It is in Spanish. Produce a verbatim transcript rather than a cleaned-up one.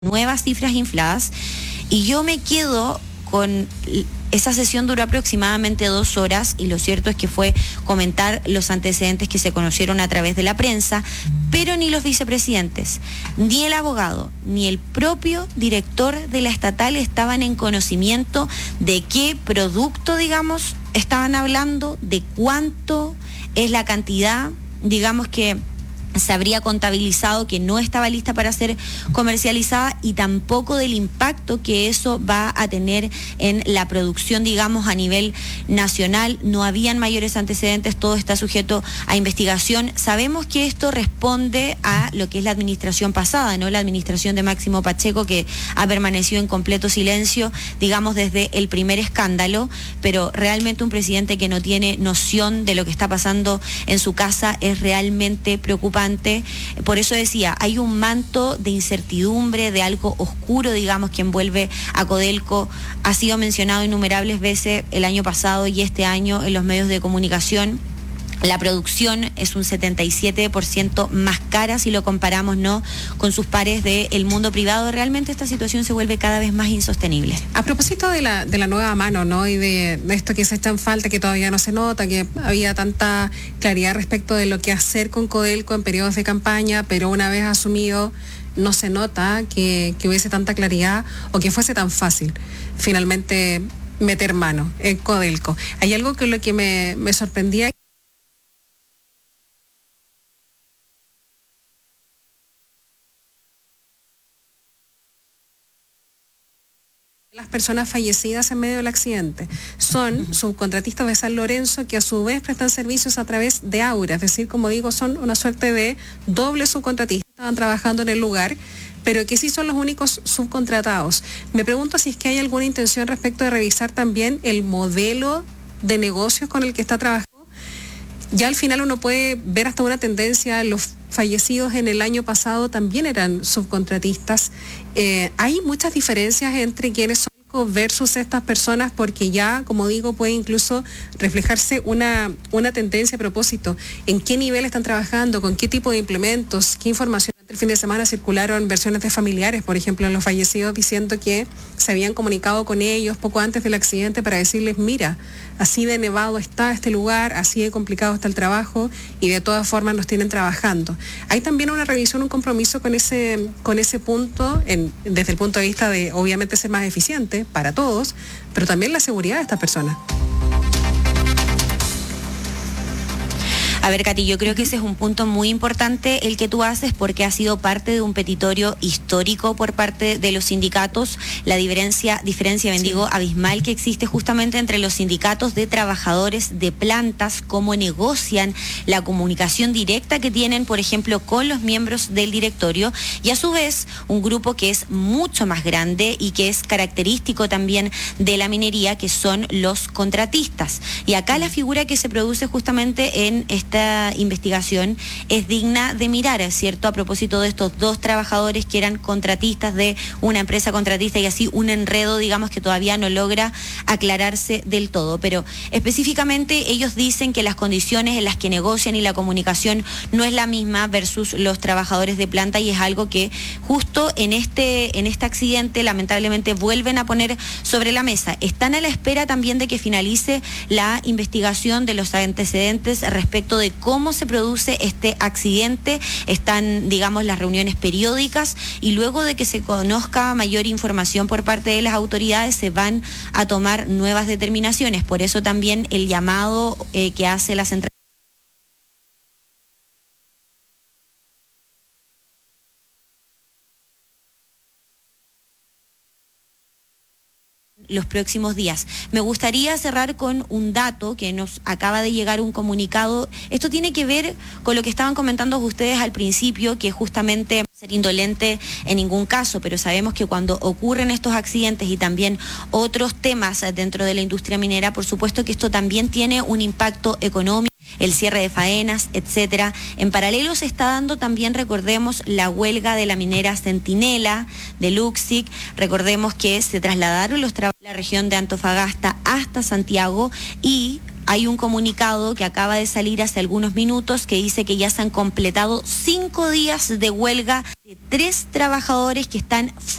nuevas cifras infladas, y yo me quedo con... Esa sesión duró aproximadamente dos horas y lo cierto es que fue comentar los antecedentes que se conocieron a través de la prensa, pero ni los vicepresidentes, ni el abogado, ni el propio director de la estatal estaban en conocimiento de qué producto, digamos, estaban hablando, de cuánto es la cantidad, digamos, que se habría contabilizado, que no estaba lista para ser comercializada, y tampoco del impacto que eso va a tener en la producción, digamos, a nivel nacional. No habían mayores antecedentes, todo está sujeto a investigación. Sabemos que esto responde a lo que es la administración pasada, ¿no? La administración de Máximo Pacheco, que ha permanecido en completo silencio, digamos, desde el primer escándalo, pero realmente un presidente que no tiene noción de lo que está pasando en su casa es realmente preocupante. Por eso decía, hay un manto de incertidumbre, de algo oscuro, digamos, que envuelve a Codelco. Ha sido mencionado innumerables veces el año pasado y este año en los medios de comunicación. La producción es un setenta y siete por ciento más cara si lo comparamos, ¿no?, con sus pares del mundo privado. Realmente esta situación se vuelve cada vez más insostenible. A propósito de la, de la nueva mano, ¿no?, y de, de esto que se echa en falta, que todavía no se nota, que había tanta claridad respecto de lo que hacer con Codelco en periodos de campaña, pero una vez asumido no se nota que, que hubiese tanta claridad o que fuese tan fácil finalmente meter mano en Codelco. Hay algo que lo que me, me sorprendía. Las personas fallecidas en medio del accidente son uh-huh. subcontratistas de San Lorenzo, que a su vez prestan servicios a través de Aura, es decir, como digo, son una suerte de doble subcontratistas, estaban trabajando en el lugar, pero que sí son los únicos subcontratados. Me pregunto si es que hay alguna intención respecto de revisar también el modelo de negocios con el que está trabajando. Ya al final uno puede ver hasta una tendencia, los fallecidos en el año pasado también eran subcontratistas. Eh, hay muchas diferencias entre quienes son versus estas personas, porque ya, como digo, puede incluso reflejarse una, una tendencia a propósito. ¿En qué nivel están trabajando? ¿Con qué tipo de implementos? ¿Qué información? El fin de semana circularon versiones de familiares, por ejemplo, de los fallecidos, diciendo que se habían comunicado con ellos poco antes del accidente para decirles, mira, así de nevado está este lugar, así de complicado está el trabajo, y de todas formas nos tienen trabajando. Hay también una revisión, un compromiso con ese, con ese punto, en, desde el punto de vista de, obviamente, ser más eficiente para todos, pero también la seguridad de estas personas. A ver, Katy, yo creo que ese es un punto muy importante el que tú haces, porque ha sido parte de un petitorio histórico por parte de los sindicatos, la diferencia, diferencia, bendigo, sí. abismal que existe justamente entre los sindicatos de trabajadores de plantas, cómo negocian la comunicación directa que tienen, por ejemplo, con los miembros del directorio, y a su vez un grupo que es mucho más grande y que es característico también de la minería, que son los contratistas. Y acá la figura que se produce justamente en este Esta investigación es digna de mirar, ¿cierto? A propósito de estos dos trabajadores que eran contratistas de una empresa contratista, y así un enredo, digamos, que todavía no logra aclararse del todo. Pero específicamente ellos dicen que las condiciones en las que negocian y la comunicación no es la misma versus los trabajadores de planta, y es algo que justo en este, en este accidente lamentablemente vuelven a poner sobre la mesa. Están a la espera también de que finalice la investigación de los antecedentes respecto de de cómo se produce este accidente. Están, digamos, las reuniones periódicas, y luego de que se conozca mayor información por parte de las autoridades se van a tomar nuevas determinaciones. Por eso también el llamado eh, que hace la central los próximos días. Me gustaría cerrar con un dato que nos acaba de llegar, un comunicado. Esto tiene que ver con lo que estaban comentando ustedes al principio, que justamente ser indolente en ningún caso, pero sabemos que cuando ocurren estos accidentes y también otros temas dentro de la industria minera, por supuesto que esto también tiene un impacto económico, el cierre de faenas, etcétera. En paralelo se está dando también, recordemos, la huelga de la minera Centinela de Luxic. Recordemos que se trasladaron los trabajadores de la región de Antofagasta hasta Santiago, y hay un comunicado que acaba de salir hace algunos minutos que dice que ya se han completado cinco días de huelga de tres trabajadores que están